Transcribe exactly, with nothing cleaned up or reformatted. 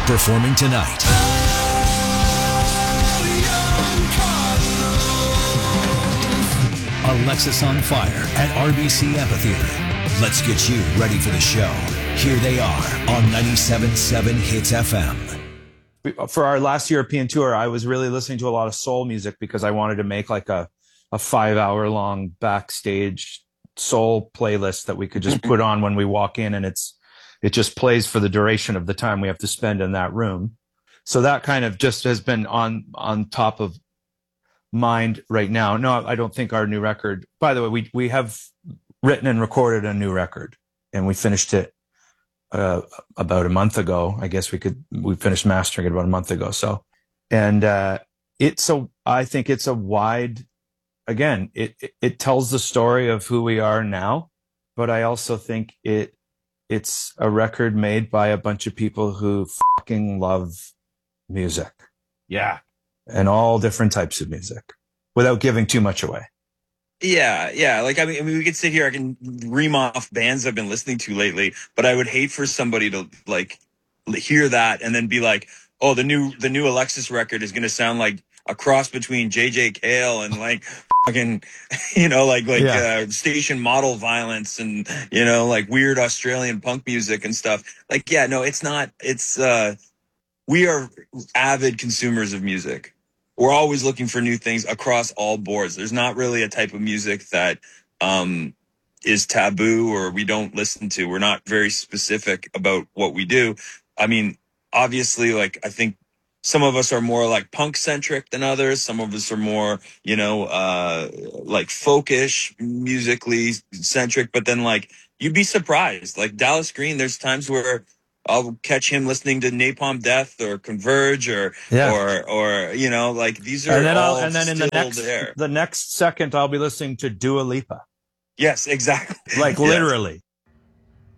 performing tonight. Alexisonfire at R B C Amphitheater. Let's get you ready for the show. Here they are on ninety-seven point seven Hits F M. For our last European tour, I was really listening to a lot of soul music because I wanted to make like a, a five hour long backstage soul playlist that we could just put on when we walk in, and it's it just plays for the duration of the time we have to spend in that room. So that kind of just has been on on top of mind right now. No, I don't think our new record, by the way, we we have written and recorded a new record, and we finished it uh, about a month ago. I guess we could, we finished mastering it about a month ago. So, and uh, it's a, I think it's a wide, again, it, it, it tells the story of who we are now, but I also think it, it's a record made by a bunch of people who fucking love music. Yeah. And all different types of music without giving too much away. Yeah, yeah. Like, I mean, I mean, we could sit here, I can ream off bands I've been listening to lately, but I would hate for somebody to, like, hear that and then be like, oh, the new the new Alexis record is going to sound like a cross between J J Cale and, like, fucking, you know, like, like Yeah. uh, station model violence and, you know, like weird Australian punk music and stuff. Like, yeah, no, it's not. It's, uh, we are avid consumers of music. We're always looking for new things across all boards. There's not really a type of music that um, is taboo or we don't listen to. We're not very specific about what we do. I mean, obviously, like, I think some of us are more like punk centric than others. Some of us are more, you know, uh, like folkish, musically centric. But then, like, you'd be surprised. Like Dallas Green, there's times where I'll catch him listening to Napalm Death or Converge or, Yeah. or, or, you know, like these are And then all I'll, and then in the still next, there. the next second, I'll be listening to Dua Lipa. Yes, exactly. Like Yes. literally.